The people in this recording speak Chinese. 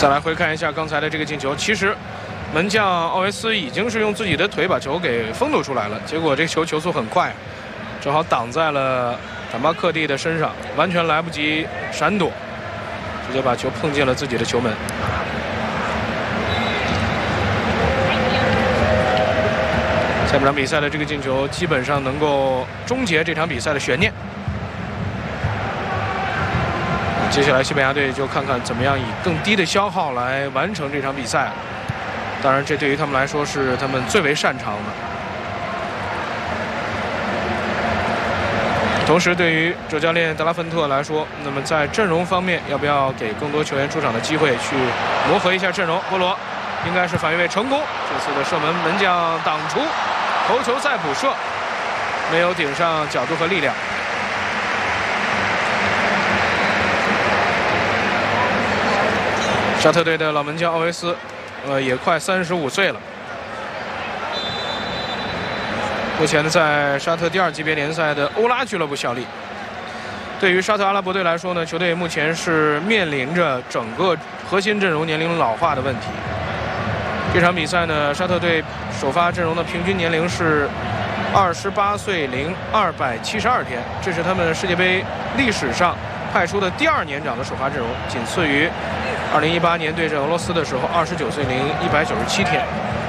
再来回看一下刚才的这个进球，其实门将奥维斯已经是用自己的腿把球给封堵出来了，结果这个球速很快，正好挡在了坦巴克蒂的身上，完全来不及闪躲，直接把球碰进了自己的球门。下半场比赛的这个进球基本上能够终结这场比赛的悬念。接下来西班牙队就看看怎么样以更低的消耗来完成这场比赛。当然，这对于他们来说是他们最为擅长的。同时，对于主教练德拉芬特来说，那么在阵容方面，要不要给更多球员出场的机会，去磨合一下阵容？波罗应该是反越位成功，这次的射门门将挡出，头球再补射，没有顶上角度和力量。沙特队的老门将奥维斯，也快35岁了。目前在沙特第2级别联赛的欧拉俱乐部效力。对于沙特阿拉伯队来说呢，球队目前是面临着整个核心阵容年龄老化的问题。这场比赛呢，沙特队首发阵容的平均年龄是28岁零272天，这是他们世界杯历史上派出的第2年长的首发阵容，仅次于2018年对阵俄罗斯的时候29岁零197天。